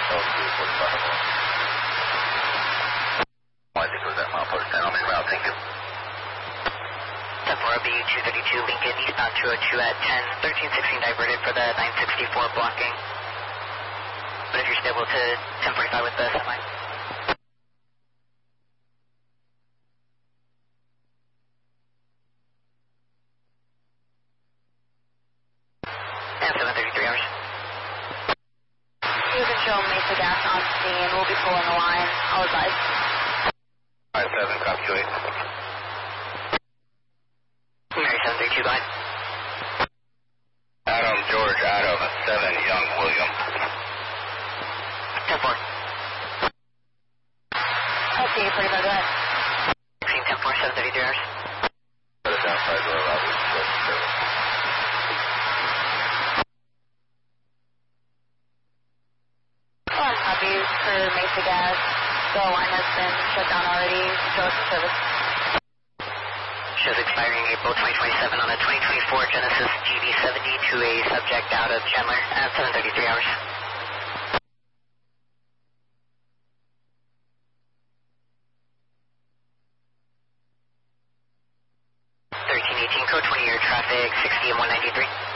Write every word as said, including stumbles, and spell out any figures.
L two forty-five. I think it was that mile post down. I'm en route, thank you. ten four B two thirty-two Lincoln, eastbound two oh two at ten thirteen sixteen diverted for the nine sixty-four blocking. But if you're stable to ten forty-five with the semi. And seven thirty-three hours. You can show Mesa Gas on scene. We'll be pulling the line. I'll advise. Alright, seven, copy two eight. Mary seven thirty-two, go ahead. Adam, George, Adam, seven, Young, William. ten four. Okay, forty-five, go ahead. sixteen ten four, seven thirty-three hours. Put it down, five, zero, Robert, seven, seven. Well, copy for Mesa Gas. The line has been shut down already. Show us the service. Shows expiring April twenty twenty-seven on a twenty twenty-four Genesis G V seventy to a subject out of Chandler at seven thirty-three hours. thirteen eighteen, code twenty, your traffic sixty and one ninety-three.